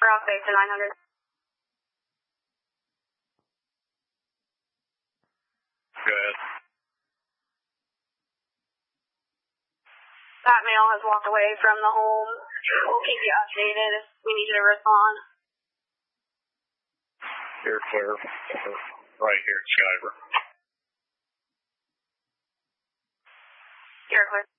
We're off base at 900. Good. That male has walked away from the home. We'll keep you updated if we need you to respond. You're clear. Right here at Skyber. You're clear.